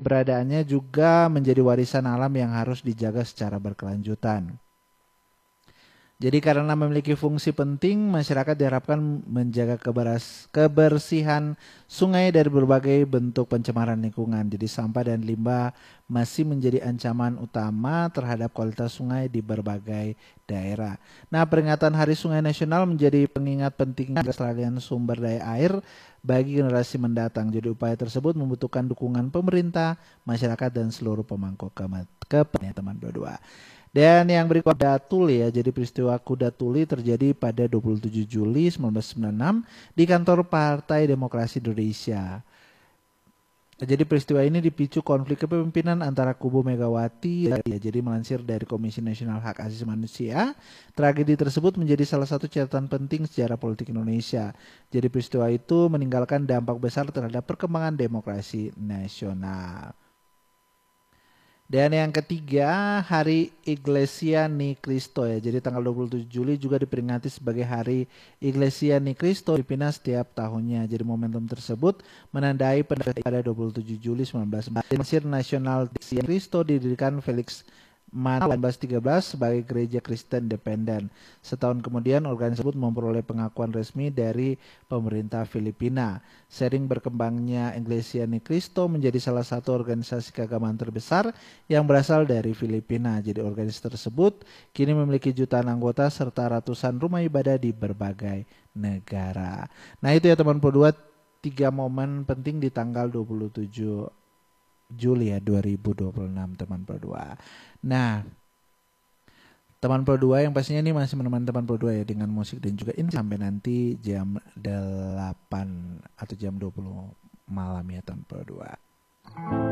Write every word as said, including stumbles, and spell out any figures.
keberadaannya juga menjadi warisan alam yang harus dijaga secara berkelanjutan. Jadi karena memiliki fungsi penting, masyarakat diharapkan menjaga keberas, kebersihan sungai dari berbagai bentuk pencemaran lingkungan. Jadi sampah dan limbah masih menjadi ancaman utama terhadap kualitas sungai di berbagai daerah. Nah, peringatan Hari Sungai Nasional menjadi pengingat pentingnya kelestarian sumber daya air bagi generasi mendatang. Jadi upaya tersebut membutuhkan dukungan pemerintah, masyarakat, dan seluruh pemangku kepentingan teman berdua. Dan yang berikut kuda tuli ya. Jadi peristiwa kuda tuli terjadi pada dua puluh tujuh Juli seribu sembilan ratus sembilan puluh enam di kantor Partai Demokrasi Indonesia. Jadi peristiwa ini dipicu konflik kepemimpinan antara kubu Megawati ya. Jadi melansir dari Komisi Nasional Hak Asasi Manusia, tragedi tersebut menjadi salah satu catatan penting sejarah politik Indonesia. Jadi peristiwa itu meninggalkan dampak besar terhadap perkembangan demokrasi nasional. Dan yang ketiga, Hari Iglesia Ni Cristo ya. Jadi tanggal dua puluh tujuh Juli juga diperingati sebagai Hari Iglesia Ni Cristo di Filipina setiap tahunnya. Jadi momentum tersebut menandai pendekatan pada dua puluh tujuh Juli seribu sembilan ratus empat puluh lima. Mesir Nasional Iglesia Ni Cristo didirikan Felix Manila seribu sembilan ratus tiga belas sebagai gereja Kristen independen. Setahun kemudian organisasi tersebut memperoleh pengakuan resmi dari pemerintah Filipina. Sering berkembangnya Iglesia Ni Cristo menjadi salah satu organisasi keagamaan terbesar yang berasal dari Filipina. Jadi organisasi tersebut kini memiliki jutaan anggota serta ratusan rumah ibadah di berbagai negara. Nah itu ya teman Pro dua, tiga momen penting di tanggal dua puluh tujuh Juli ya dua ribu dua puluh enam teman Pro dua. Nah, teman Pro dua yang pastinya ini masih menemani teman Pro dua ya dengan musik dan juga ini sampai nanti jam delapan atau jam dua puluh malam ya teman Pro dua.